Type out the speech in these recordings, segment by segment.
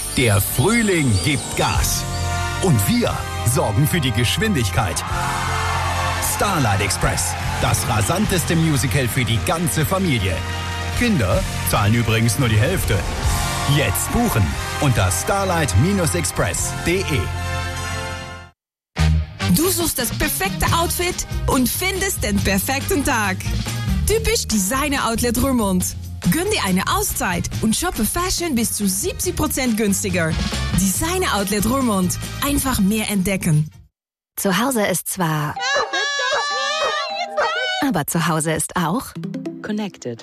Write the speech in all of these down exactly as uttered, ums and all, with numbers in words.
Der Frühling gibt Gas. Und wir sorgen für die Geschwindigkeit. Starlight Express, das rasanteste Musical für die ganze Familie. Kinder zahlen übrigens nur die Hälfte. Jetzt buchen unter starlight express punkt de. Du suchst das perfekte Outfit und findest den perfekten Tag. Typisch Designer Outlet Roermond. Gönn dir eine Auszeit und shoppe Fashion bis zu siebzig Prozent günstiger. Designer Outlet Roermond. Einfach mehr entdecken. Zu Hause ist zwar... Aber zu Hause ist auch... Connected.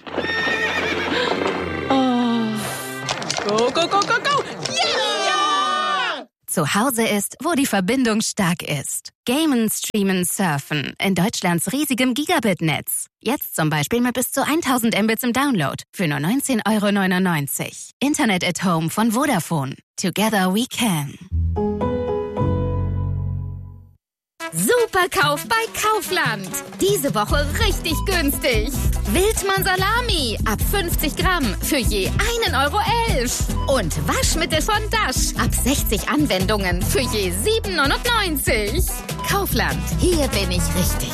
Oh. Go, go, go, go, go! Yeah! Zu Hause ist, wo die Verbindung stark ist. Gamen, streamen, surfen. In Deutschlands riesigem Gigabit-Netz. Jetzt zum Beispiel mit bis zu tausend Mbits im Download. Für nur neunzehn Euro neunundneunzig. Internet at Home von Vodafone. Together we can. Superkauf bei Kaufland. Diese Woche richtig günstig. Wildmann Salami ab fünfzig Gramm für je einen Euro elf. Und Waschmittel von Dash ab sechzig Anwendungen für je sieben neunundneunzig. Kaufland, hier bin ich richtig.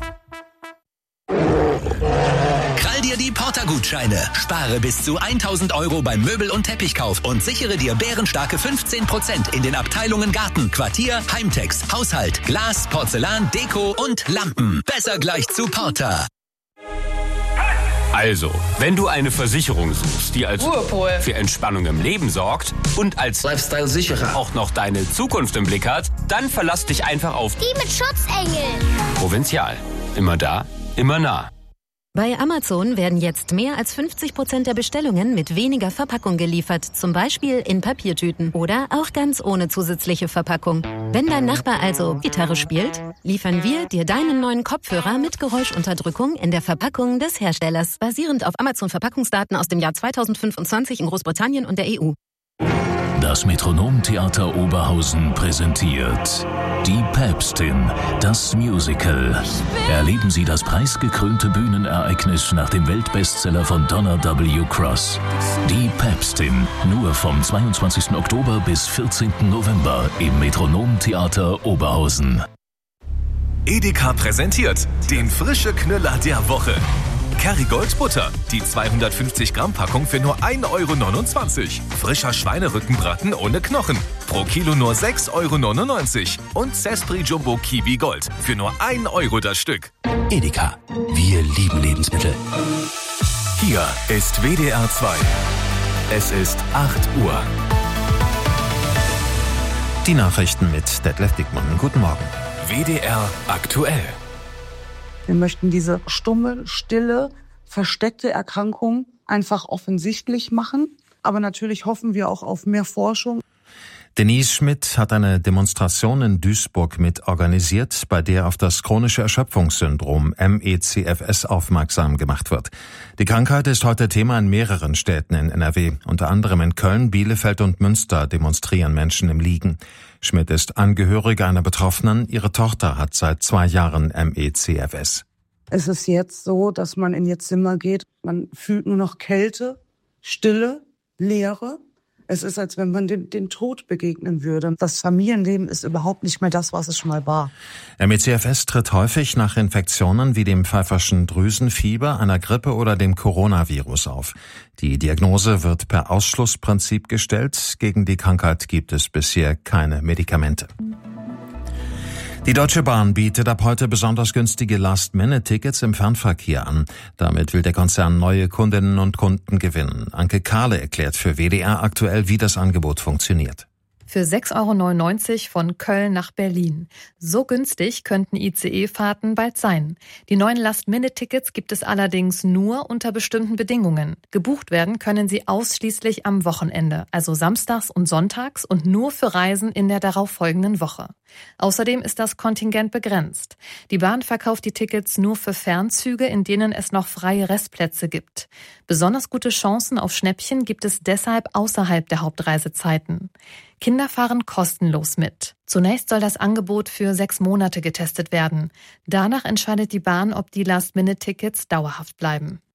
Krall dir die Porter-Gutscheine. Spare bis zu tausend Euro beim Möbel- und Teppichkauf und sichere dir bärenstarke fünfzehn Prozent in den Abteilungen Garten, Quartier, Heimtex, Haushalt, Glas, Porzellan, Deko und Lampen. Besser gleich zu Porter. Also, wenn du eine Versicherung suchst, die als Ruhepol für Entspannung im Leben sorgt und als Lifestyle-Sicherer auch noch deine Zukunft im Blick hat, dann verlass dich einfach auf die mit Schutzengeln. Provinzial. Immer da, immer nah. Bei Amazon werden jetzt mehr als fünfzig Prozent der Bestellungen mit weniger Verpackung geliefert, zum Beispiel in Papiertüten oder auch ganz ohne zusätzliche Verpackung. Wenn dein Nachbar also Gitarre spielt, liefern wir dir deinen neuen Kopfhörer mit Geräuschunterdrückung in der Verpackung des Herstellers, basierend auf Amazon-Verpackungsdaten aus dem Jahr zweitausendfünfundzwanzig in Großbritannien und der E U. Das Metronom-Theater Oberhausen präsentiert Die Päpstin, das Musical. Erleben Sie das preisgekrönte Bühnenereignis nach dem Weltbestseller von Donna W. Cross. Die Päpstin, nur vom zweiundzwanzigsten Oktober bis vierzehnten November im Metronom-Theater Oberhausen. Edeka präsentiert den frische Knüller der Woche. Kerrygold Butter, die zweihundertfünfzig Gramm Packung für nur ein Euro neunundzwanzig. Frischer Schweinerückenbraten ohne Knochen, pro Kilo nur sechs Euro neunundneunzig. Und Zespri Jumbo Kiwi Gold für nur ein Euro das Stück. Edeka, wir lieben Lebensmittel. Hier ist W D R zwei. Es ist acht Uhr. Die Nachrichten mit Detlef Dickmann. Guten Morgen. W D R aktuell. Wir möchten diese stumme, stille, versteckte Erkrankung einfach offensichtlich machen. Aber natürlich hoffen wir auch auf mehr Forschung. Denise Schmidt hat eine Demonstration in Duisburg mit organisiert, bei der auf das chronische Erschöpfungssyndrom M E C F S aufmerksam gemacht wird. Die Krankheit ist heute Thema in mehreren Städten in N R W. Unter anderem in Köln, Bielefeld und Münster demonstrieren Menschen im Liegen. Schmidt ist Angehörige einer Betroffenen. Ihre Tochter hat seit zwei Jahren M E C F S. Es ist jetzt so, dass man in ihr Zimmer geht. Man fühlt nur noch Kälte, Stille, Leere. Es ist, als wenn man den, den Tod begegnen würde. Das Familienleben ist überhaupt nicht mehr das, was es schon mal war. M E C F S tritt häufig nach Infektionen wie dem pfeiferschen Drüsenfieber, einer Grippe oder dem Coronavirus auf. Die Diagnose wird per Ausschlussprinzip gestellt. Gegen die Krankheit gibt es bisher keine Medikamente. Die Deutsche Bahn bietet ab heute besonders günstige Last-Minute-Tickets im Fernverkehr an. Damit will der Konzern neue Kundinnen und Kunden gewinnen. Anke Kahle erklärt für W D R aktuell, wie das Angebot funktioniert. Für sechs Euro neunundneunzig von Köln nach Berlin. So günstig könnten I C E-Fahrten bald sein. Die neuen Last-Minute-Tickets gibt es allerdings nur unter bestimmten Bedingungen. Gebucht werden können sie ausschließlich am Wochenende, also samstags und sonntags und nur für Reisen in der darauffolgenden Woche. Außerdem ist das Kontingent begrenzt. Die Bahn verkauft die Tickets nur für Fernzüge, in denen es noch freie Restplätze gibt. Besonders gute Chancen auf Schnäppchen gibt es deshalb außerhalb der Hauptreisezeiten. Kinder fahren kostenlos mit. Zunächst soll das Angebot für sechs Monate getestet werden. Danach entscheidet die Bahn, ob die Last-Minute-Tickets dauerhaft bleiben.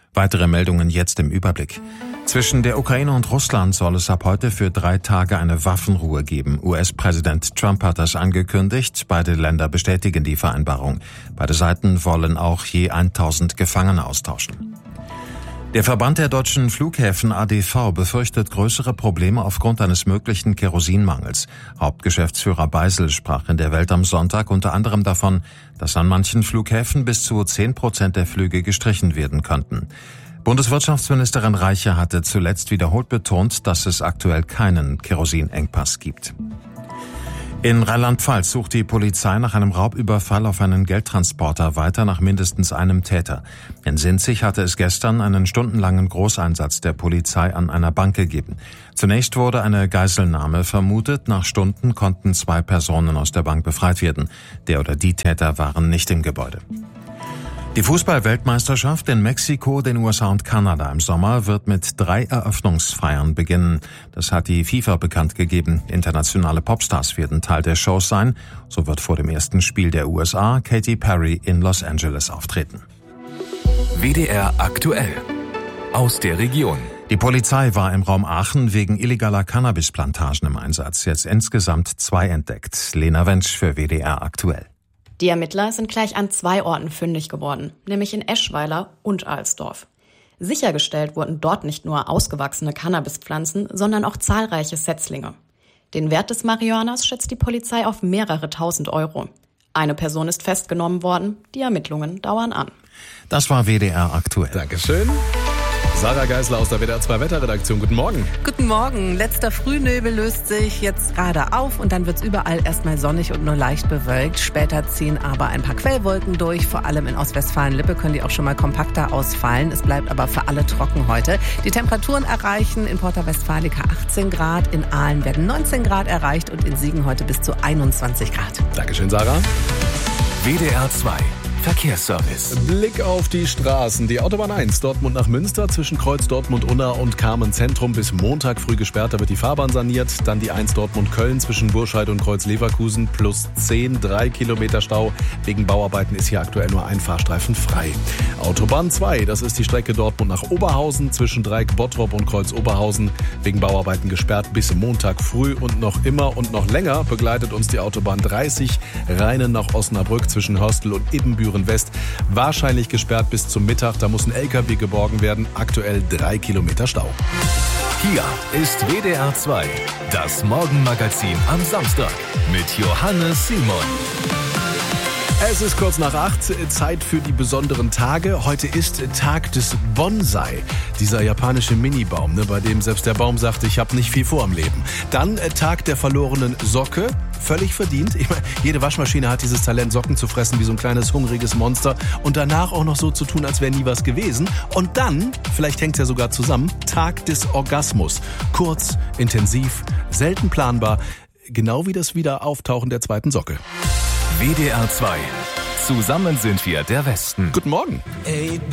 Weitere Meldungen jetzt im Überblick. Zwischen der Ukraine und Russland soll es ab heute für drei Tage eine Waffenruhe geben. U S-Präsident Trump hat das angekündigt. Beide Länder bestätigen die Vereinbarung. Beide Seiten wollen auch je tausend Gefangene austauschen. Der Verband der deutschen Flughäfen A D V befürchtet größere Probleme aufgrund eines möglichen Kerosinmangels. Hauptgeschäftsführer Beisel sprach in der Welt am Sonntag unter anderem davon, dass an manchen Flughäfen bis zu zehn Prozent der Flüge gestrichen werden könnten. Bundeswirtschaftsministerin Reiche hatte zuletzt wiederholt betont, dass es aktuell keinen Kerosinengpass gibt. In Rheinland-Pfalz sucht die Polizei nach einem Raubüberfall auf einen Geldtransporter weiter nach mindestens einem Täter. In Sinzig hatte es gestern einen stundenlangen Großeinsatz der Polizei an einer Bank gegeben. Zunächst wurde eine Geiselnahme vermutet. Nach Stunden konnten zwei Personen aus der Bank befreit werden. Der oder die Täter waren nicht im Gebäude. Die Fußball-Weltmeisterschaft in Mexiko, den U S A und Kanada im Sommer wird mit drei Eröffnungsfeiern beginnen. Das hat die FIFA bekannt gegeben. Internationale Popstars werden Teil der Shows sein. So wird vor dem ersten Spiel der U S A Katy Perry in Los Angeles auftreten. W D R aktuell. Aus der Region. Die Polizei war im Raum Aachen wegen illegaler Cannabisplantagen im Einsatz. Jetzt insgesamt zwei entdeckt. Lena Wentsch für W D R aktuell. Die Ermittler sind gleich an zwei Orten fündig geworden, nämlich in Eschweiler und Alsdorf. Sichergestellt wurden dort nicht nur ausgewachsene Cannabispflanzen, sondern auch zahlreiche Setzlinge. Den Wert des Marihuanas schätzt die Polizei auf mehrere tausend Euro. Eine Person ist festgenommen worden, die Ermittlungen dauern an. Das war W D R aktuell. Dankeschön. Sarah Geisler aus der W D R zwei Wetterredaktion. Guten Morgen. Guten Morgen. Letzter Frühnebel löst sich jetzt gerade auf und dann wird's überall erstmal sonnig und nur leicht bewölkt. Später ziehen aber ein paar Quellwolken durch. Vor allem in Ostwestfalen-Lippe können die auch schon mal kompakter ausfallen. Es bleibt aber für alle trocken heute. Die Temperaturen erreichen in Porta Westfalica achtzehn Grad, in Aalen werden neunzehn Grad erreicht und in Siegen heute bis zu einundzwanzig Grad. Dankeschön, Sarah. W D R zwei. Verkehrsservice. Blick auf die Straßen. Die Autobahn eins, Dortmund nach Münster, zwischen Kreuz Dortmund-Unna und Kamen Zentrum bis Montag früh gesperrt. Da wird die Fahrbahn saniert. Dann die eins Dortmund-Köln zwischen Burscheid und Kreuz Leverkusen plus zehn, drei Kilometer Stau. Wegen Bauarbeiten ist hier aktuell nur ein Fahrstreifen frei. Autobahn zwei, das ist die Strecke Dortmund nach Oberhausen zwischen Dreieck Bottrop und Kreuz Oberhausen. Wegen Bauarbeiten gesperrt bis Montag früh und noch immer und noch länger begleitet uns die Autobahn dreißig Rheinen nach Osnabrück zwischen Hörstel und Ibbenbüren West. Wahrscheinlich gesperrt bis zum Mittag. Da muss ein L K W geborgen werden. Aktuell drei Kilometer Stau. Hier ist W D R zwei, das Morgenmagazin am Samstag mit Johannes Simon. Es ist kurz nach acht, Zeit für die besonderen Tage. Heute ist Tag des Bonsai, dieser japanische Minibaum, ne, bei dem selbst der Baum sagt, ich habe nicht viel vor im Leben. Dann äh, Tag der verlorenen Socke, völlig verdient. Ich meine, jede Waschmaschine hat dieses Talent, Socken zu fressen wie so ein kleines hungriges Monster und danach auch noch so zu tun, als wäre nie was gewesen. Und dann, vielleicht hängt es ja sogar zusammen, Tag des Orgasmus. Kurz, intensiv, selten planbar, genau wie das Wiederauftauchen der zweiten Socke. W D R zwei. Zusammen sind wir der Westen. Guten Morgen. Ey.